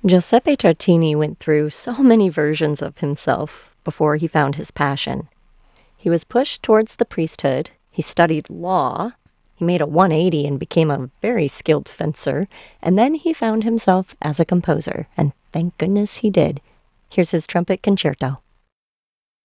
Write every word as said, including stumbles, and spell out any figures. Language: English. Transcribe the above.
Giuseppe Tartini went through so many versions of himself before he found his passion. He was pushed towards the priesthood, he studied law, he made a one eighty and became a very skilled fencer, and then he found himself as a composer, and thank goodness he did. Here's his trumpet concerto.